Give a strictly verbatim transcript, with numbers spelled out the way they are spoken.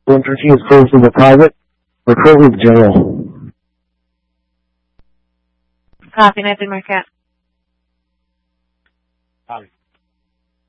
one thirteen is closed in the private. We're currently in the general. Copy, Nathan Marquette. Copy.